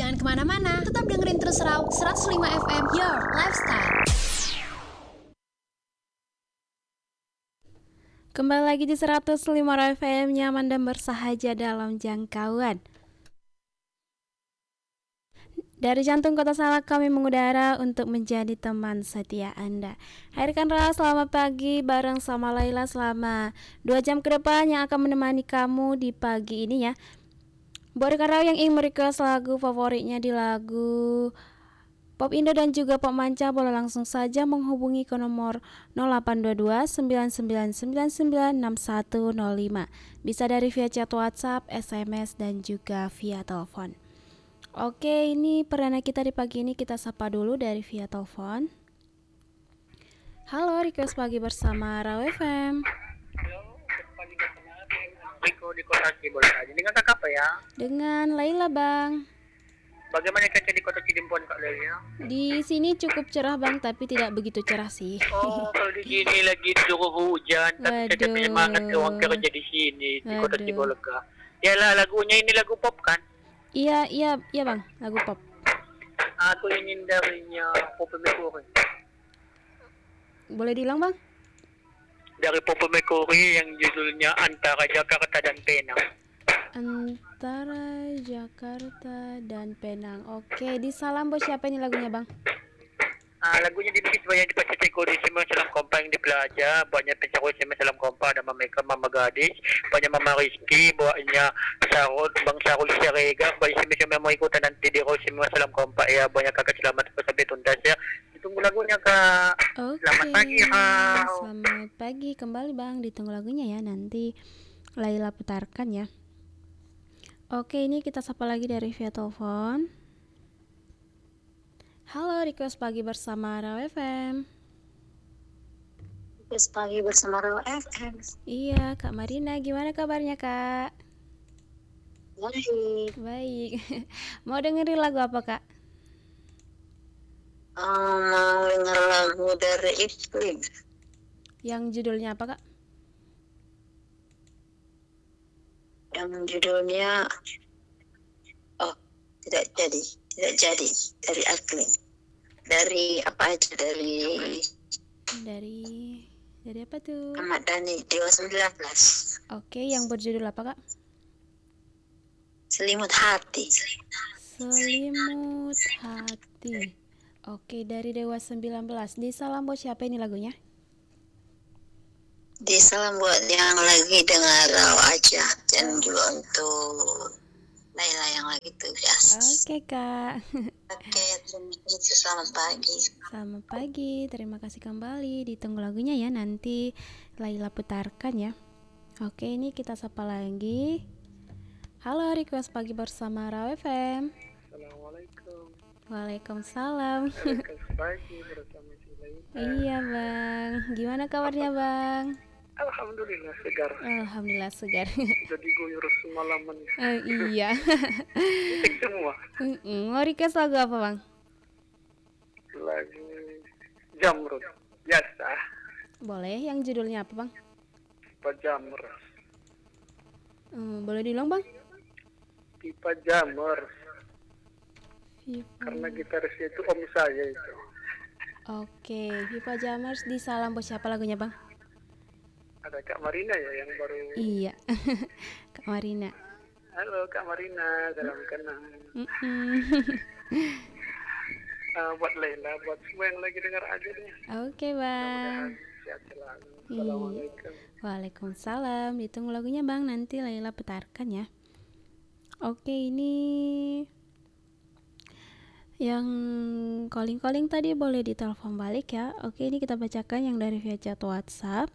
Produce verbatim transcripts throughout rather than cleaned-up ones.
Jangan kemana-mana, tetap dengerin terus Rau seratus lima F M, Your Lifestyle. Kembali lagi di seratus lima F M, nyaman dan bersahaja dalam jangkauan. Dari jantung kota Salak kami mengudara untuk menjadi teman setia Anda. Hadirkan Ra, selamat pagi bareng sama Laila selama dua jam ke depan yang akan menemani kamu di pagi ini ya. Buat rekan Ra yang ingin merequest lagu favoritnya di lagu Pop Indo dan juga Pop Manca, boleh langsung saja menghubungi ke nomor nol delapan dua dua sembilan sembilan sembilan sembilan enam satu nol lima. Bisa dari via chat WhatsApp, S M S dan juga via telepon. Oke, ini perdana kita di pagi ini, kita sapa dulu dari via telepon. Halo, request pagi bersama Raw F M. Halo, pagi bersama Riko di Kota Cibolong aja. Dengan kakak apa ya? Dengan Laila, Bang. Bagaimana cuaca di Kota Cidimpon Kak Lelia? Di sini cukup cerah Bang, tapi tidak begitu cerah sih. Oh, kalau di sini lagi turun hujan, tapi saya Waduh. semangat orang kerja di sini di Kota Waduh. Cibolong. Ya lah, lagunya ini lagu pop kan? Iya, iya, iya Bang, lagu pop. Aku ingin darinya Pop Mercury. Boleh diulang Bang? Dari Pop Mercury yang judulnya Antara Jakarta dan Penang. Antara Jakarta dan Penang. Oke, di salam bos siapa ini lagunya Bang? Ah, lagunya dibikin banyak di Pacete Kodisima Salam Kompa yang dipelajar, banyak pencakul Sima Salam Kompa, ada Mama Eka, Mama Gadis, banyak Mama Rizky, banyak Sarul, Bang Sarul Serega, banyak Sima Sima mau ikutan nanti di Rosima Salam Kompa ya, banyak kakak selamat sampai tuntas ya. Ditunggu lagunya Kak. Oke. Selamat pagi Kak. Selamat pagi kembali Bang, ditunggu lagunya ya, nanti Laila putarkan ya. Oke, ini kita sapa lagi dari via telepon. Halo, request pagi bersama Raw F M. Request pagi bersama Raw F M. Iya, Kak Marina, gimana kabarnya Kak? Baik. Baik. Mau dengerin lagu apa Kak? Um, mau denger lagu dari Iklim. Yang judulnya apa Kak? Yang judulnya Oh, tidak jadi, tidak jadi dari Iklim. Dari apa aja dari Dari dari apa tuh? Ahmad Dhani Dewa sembilan belas. Oke, yang berjudul apa Kak? Selimut Hati. Selimut Hati. Oke, dari Dewa sembilan belas. Di salam buat siapa ini lagunya? Di salam buat yang lagi dengar Raw aja dan juga untuk Laila yang lagi tugas. Oke Kak. Oke, terima kasih. Selamat pagi. Selamat pagi, terima kasih kembali. Ditunggu lagunya ya, nanti Laila putarkan ya. Oke, ini kita sapa lagi. Halo, request pagi bersama Raw F M. Assalamualaikum. Waalaikumsalam. Request pagi bersama si Laila. Iya Bang, gimana kabarnya Bang? Alhamdulillah segar. Alhamdulillah segar. Jadi guyur semalaman. Eh, iya. Cek semua. Mm-mm. Mau request lagu apa Bang? Lagu Jamrud. Biasa. Boleh, yang judulnya apa Bang? Pipa Jamrud. Hmm, boleh diulang Bang? Pipa Jamrud. Viva. Karena gitarisnya itu om saya itu. Oke, Viva Jamers, di salam buat siapa lagunya Bang? Ada Kak Marina ya yang baru. Iya. Kak Marina. Halo Kak Marina, salam kenal. Uh, buat Laila, buat semua yang lagi dengar aja deh. Oke Bang. Sehat selalu. Iya. Assalamualaikum. Waalaikumsalam. Ditunggu lagunya Bang, nanti Laila putarkan ya. Oke, ini yang calling-calling tadi boleh ditelepon balik ya. Oke, ini kita bacakan yang dari via chat WhatsApp.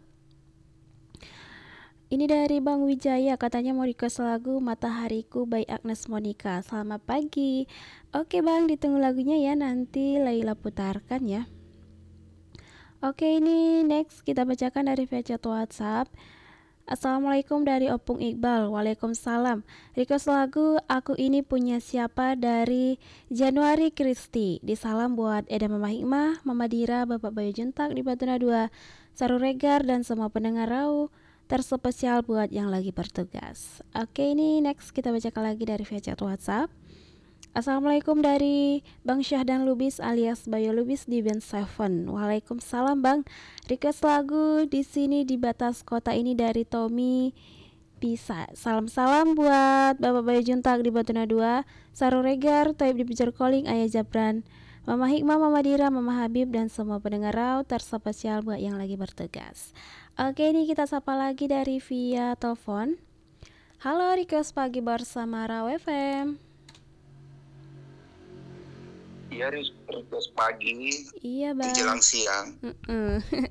Ini dari Bang Wijaya, katanya mau request lagu Matahariku by Agnes Monica. Selamat pagi. Oke Bang, ditunggu lagunya ya, nanti Laila putarkan ya. Oke, ini next kita bacakan dari via chat WhatsApp. Assalamualaikum dari Opung Iqbal. Waalaikumsalam. Request lagu Aku Ini Punya Siapa dari Januari Kristi. Disalam buat Eda Mama Hikmah, Mama Dira, Bapak Bayu Juntak di Batuna dua, Saru Regar dan semua pendengar Rau. Terspesial buat yang lagi bertugas. Oke, ini next kita bacakan lagi dari via chat WhatsApp. Assalamualaikum dari Bang Syahdan Lubis alias Bayo Lubis di Band Seven. Waalaikumsalam Bang. Request lagu di sini di batas kota ini dari Tommy Bisa. Salam-salam buat Bapak Bayu Juntak di Batuna dua, Saru Regar, Toib di Pijar Calling, Ayah Jabran, Mama Hikmah, Mama Dira, Mama Habib, dan semua pendengar Rau terspesial buat yang lagi bertugas. Oke, ini kita sapa lagi dari via telepon. Halo, request pagi bersama Rau F M. Iya, request pagi Iya Bang. menjelang siang. Mm-mm.